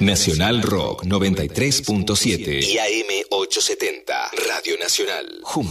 Nacional Rock 93.7 y AM 870. Radio Nacional.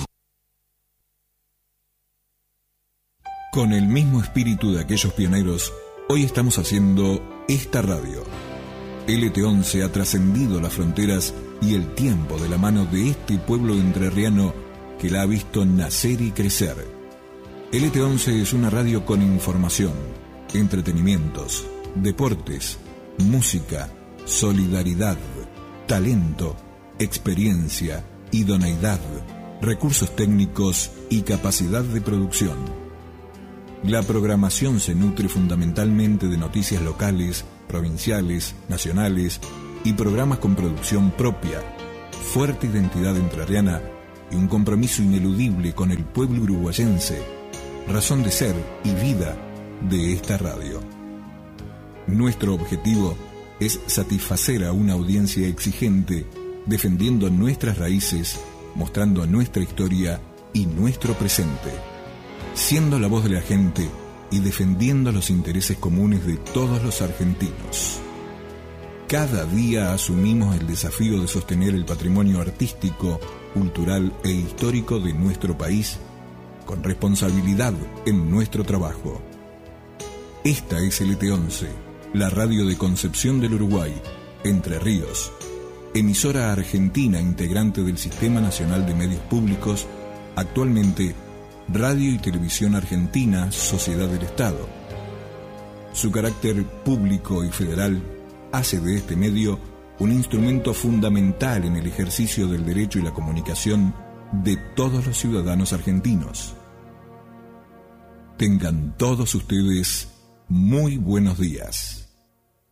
Con el mismo espíritu de aquellos pioneros, hoy estamos haciendo esta radio. LT11 ha trascendido las fronteras y el tiempo de la mano de este pueblo entrerriano que la ha visto nacer y crecer. LT11 es una radio con información, entretenimientos, deportes, música, solidaridad, talento, experiencia, idoneidad, recursos técnicos y capacidad de producción. La programación se nutre fundamentalmente de noticias locales, provinciales, nacionales y programas con producción propia, fuerte identidad entrerriana y un compromiso ineludible con el pueblo uruguayense, razón de ser y vida de esta radio. Nuestro objetivo es satisfacer a una audiencia exigente, defendiendo nuestras raíces, mostrando nuestra historia y nuestro presente, siendo la voz de la gente y defendiendo los intereses comunes de todos los argentinos. Cada día asumimos el desafío de sostener el patrimonio artístico, cultural e histórico de nuestro país, con responsabilidad en nuestro trabajo. Esta es LT11, la radio de Concepción del Uruguay, Entre Ríos, emisora argentina integrante del Sistema Nacional de Medios Públicos, actualmente Radio y Televisión Argentina, Sociedad del Estado. Su carácter público y federal hace de este medio un instrumento fundamental en el ejercicio del derecho y la comunicación de todos los ciudadanos argentinos. Tengan todos ustedes muy buenos días.